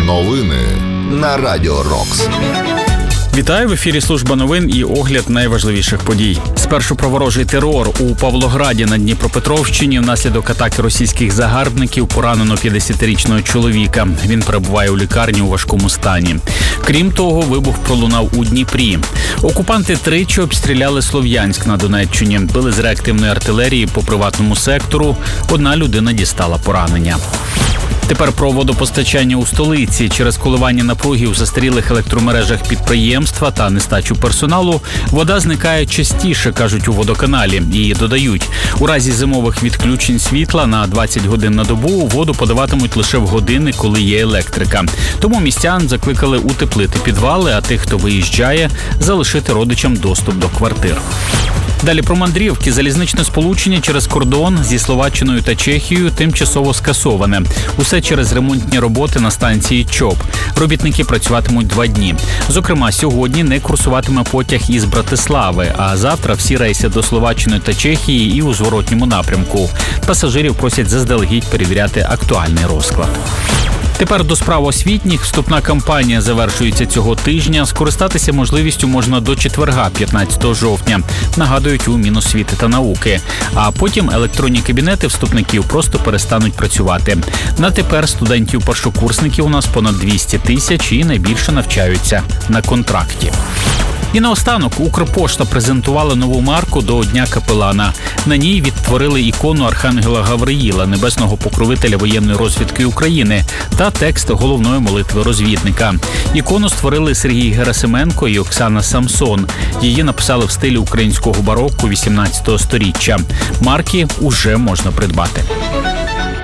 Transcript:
Новини на Радіо Рокс. Вітаю, в ефірі служба новин і огляд найважливіших подій. Спершу про ворожий терор. У Павлограді на Дніпропетровщині внаслідок атаки російських загарбників поранено 50-річного чоловіка. Він перебуває у лікарні у важкому стані. Крім того, вибух пролунав у Дніпрі. Окупанти тричі обстріляли Слов'янськ на Донеччині. Били з реактивної артилерії по приватному сектору. Одна людина дістала поранення. Тепер про водопостачання у столиці. Через коливання напруги у застарілих електромережах підприємства та нестачу персоналу вода зникає частіше, кажуть у водоканалі. І додають, у разі зимових відключень світла на 20 годин на добу воду подаватимуть лише в години, коли є електрика. Тому містян закликали утеплити підвали, а тих, хто виїжджає, залишити родичам доступ до квартир. Далі про мандрівки. Залізничне сполучення через кордон зі Словаччиною та Чехією тимчасово скасоване. Усе через ремонтні роботи на станції ЧОП. Робітники працюватимуть 2 дні. Зокрема, сьогодні не курсуватиме потяг із Братислави, а завтра всі рейси до Словаччини та Чехії і у зворотньому напрямку. Пасажирів просять заздалегідь перевіряти актуальний розклад. Тепер до справ освітніх. Вступна кампанія завершується цього тижня. Скористатися можливістю можна до четверга, 15 жовтня, нагадують у Міносвіти та науки. А потім електронні кабінети вступників просто перестануть працювати. На тепер студентів-першокурсників у нас понад 200 тисяч і найбільше навчаються на контракті. І наостанок Укрпошта презентувала нову марку до Дня капелана. На ній відтворили ікону Архангела Гавриїла, небесного покровителя воєнної розвідки України, та текст головної молитви розвідника. Ікону створили Сергій Герасименко і Оксана Самсон. Її написали в стилі українського бароко 18 сторіччя. Марки уже можна придбати.